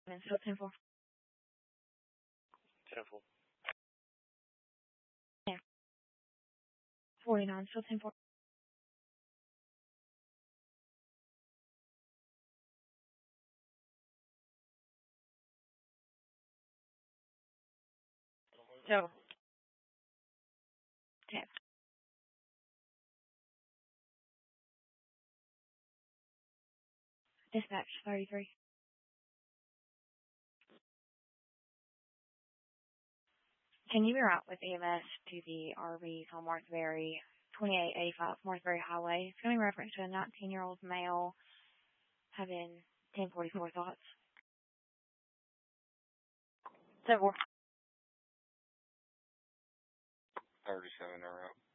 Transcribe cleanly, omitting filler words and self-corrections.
And so 10-4. 10-4. Yeah. 49, so 10-4. So 10. Dispatch 33. Can you be route with EMS to the RVs on Marksbury, 2885 Marksbury Highway? It's going to be reference to a 19-year-old male having 1044 thoughts. 10-4. 37 in a row.